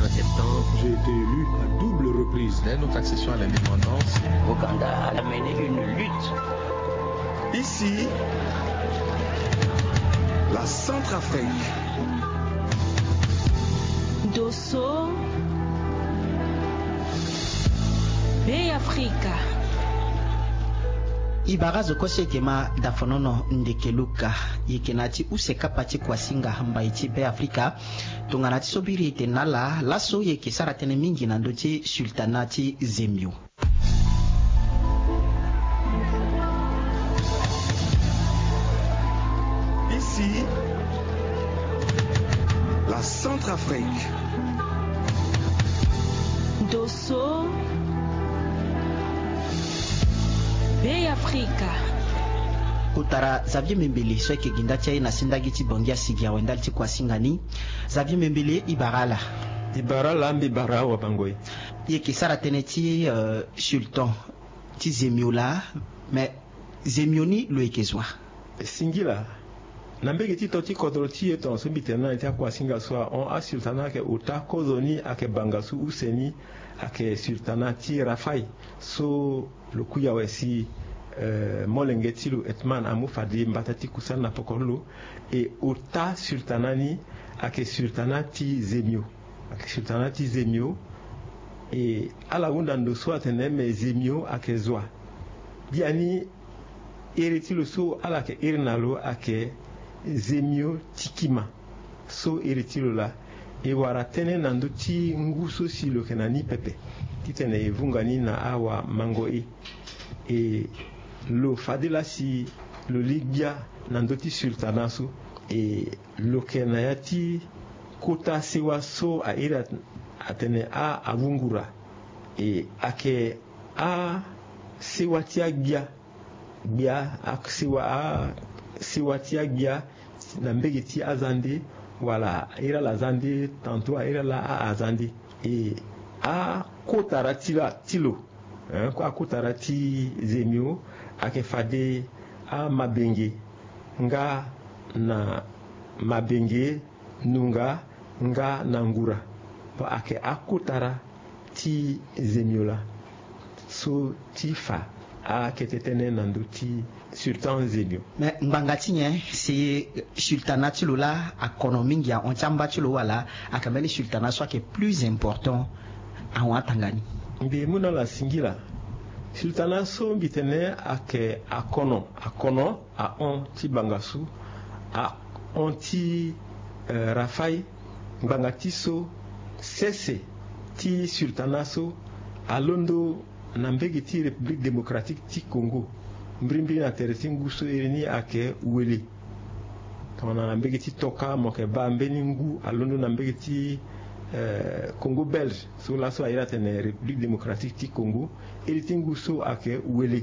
septembre. J'ai été élu à double reprise. Dès notre accession à l'indépendance, Ouganda a mené une lutte. Ici, la Centrafrique. Dosso, Bay Africa. Ibarazo kose kema dafonono ndekeluka yekenati useka pati kwa singa hamba iti Bay Africa tunganati sobiri ite nala laso yeke saratene mingi na ndoti sultanati Zemio. Ici, la Centrafrique. Dosso, Bay Africa. Utara Xavier Membele sweke gindatia na sindagiti bongia sigia wendalti kwa singani Xavier Membele ibarala lambi bara wa bangoi yeke saratene ti sultan ti Zemiola mais Zemioni lo ekezwa singila nambege ti toti kodro ti eton so bitena ti kwa singa so on a sultana ke uta kozoni ake bangasu useni ake sultana ti Rafai so lokuya wesi molengetilu etman amu fadi mbatati kusana pokolo e uta sultanani ake sultanati Zemio ake sultanati Zemio e ala unda ndo so ateneme Zemio ake zwa biani eretilu so ala ke erinalo ake Zemio tikima so eretilu la e wara tene nando ti nguso silo kenani pepe titene evungani na awa mango e lo fadila si lo ligia nandoti sultanaso e lo kenayati kota sewa so a ira atene a avungura e ake a sewa tia gia ak sewa tia gia na mbege ti azande wala ira la zande tantôt a ira la a azande e a kotara tilo a kotara ti Zemio ake fade a mabenge nga na mabenge nunga nga na ngura pa ake akotara ti Zemiola so ti fa a ketetene nando ti sultan Zemio mais mbangati nye si sultanati lola akono mingi ya onchambati lo wala akameli sultanat soit que plus important a watangani mbe muna la singila sultana so bitene ake akono a on ti bangasu a on ti Rafai bangati so sese ti sultana so alondo na mbegi ti République démocratique ti Congo mbrimbi na teresi nguso ereni ake wele kama na mbegi ti toka moke ba mbeni ngu alondo na mbegi ti Congo belge so la so ayira tene République démocratique ti Congo elitingu so ake wele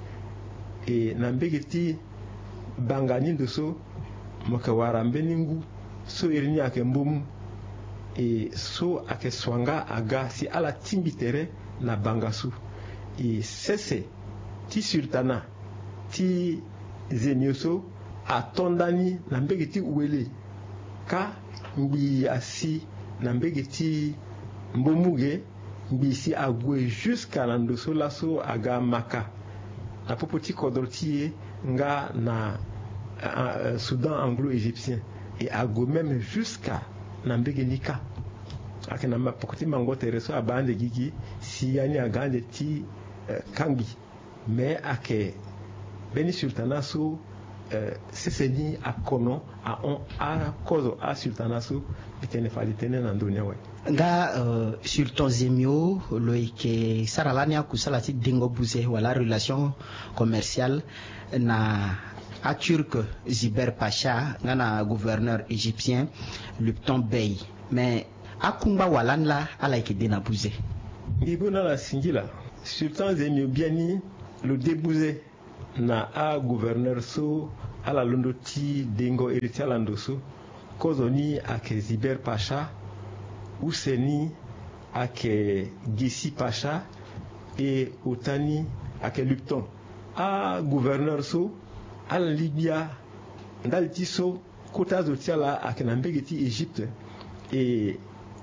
e na mbege ti bangani ndo so moke wara mbeni ngu so erini ake mbomu e so ake swanga aga si ala timbitere na bangasu e sese ti sultana ti Zemio so atondani na mbege ti wele ka mbi asi na mbege ti mbomuge mbisi agwe jusqu'à la ndoso laso aga maka na popo ti kodro ti nga na Soudan anglo-égyptien et ago même jusqu'à na mbege nika ake na pokoti mango tereso abande gigi si yani agande ti kangi mais ake beni sultana so seseni akono a on a kozo a sultana so bitene falitene na ndonia we nga sultan Zemio lo ike saralani akusala ti dengo buze wala relation commerciale na a turc Ziber Pacha nga na gouverneur égyptien Lupton Bey mais akumba walan la ala ike dena buze ngibuna la singila sultan Zemio biani lo débuze na a gouverneur so ala londo ti dengo eriti ala ndo so kozoni ake Ziber Pacha useni ake Gesi Pacha e otani ake Lupton a gouverneur so ala Libya ndali ti so kota zo ti ala ake na mbege ti Égypte e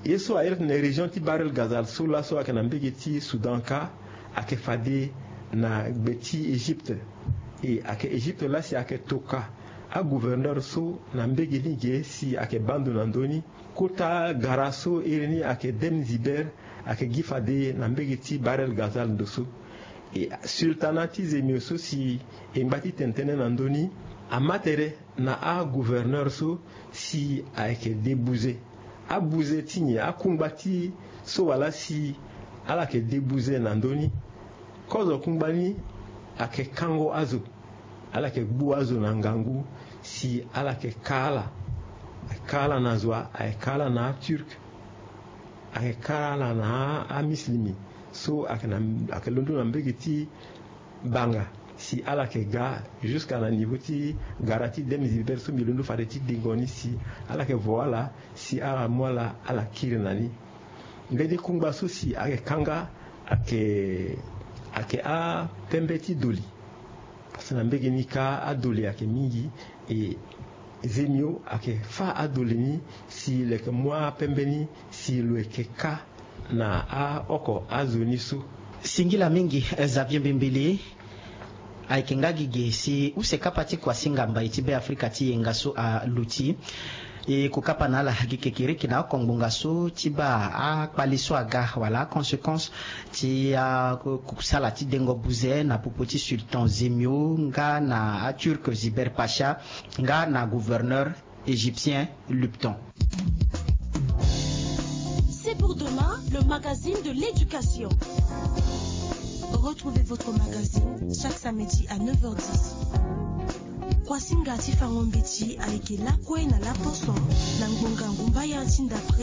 yeso a na région ti barel gazal so la so akena mbege ti Soudan ka ake fade na beti Égypte et ake Égypte la si ake toka a gouverneur so na mbege linge si ake bandu na ndoni kota garaso irini ake dem ziber ake gifade na mbege ti barel gazal ndoso et sultanati zemio so si embati tentene na ndoni amatere na a gouverneur so si ake débouze a bouze tinye a kumbati so wala si ala ke débouze na ndoni kozo kumbani ake kango azo ala ke gbu azo na ngangu si ala ke kala na zwa ay kala na turc ay kala na a muslimi so ake londo na mbege ti banga si ala ke ga jusqu'à la niveau ti garati dem ziber so milondo fade ti dingoni si ala ke voila si ala mola ala kirinani ngedi kungba so si ake kanga ake a pembe ti doli parce na mbege ni ka a doli ake mingi et zemio ake fa a doli ni si leke mwa pembe ni si leke ka na a oko a zoni so singila mingi Xavier Bimbili aikenga gige si usekapati kwa singa mba itibe Afrika ti yengaso a luti e kukapa na la gikekiri kina kongbonga so tiba a kpaliso aga wala conséquence ti kusala ti dengo buze na popoti sultan Zemio nga na a turc Ziber Pacha nga na gouverneur égyptien Lupton. C'est pour demain, le magazine de l'éducation. Retrouvez votre magazine chaque samedi à 9h10. Kwasinga Tifangombeti avec la Koué na la poisson, Nangonga Ngumbaya Tinda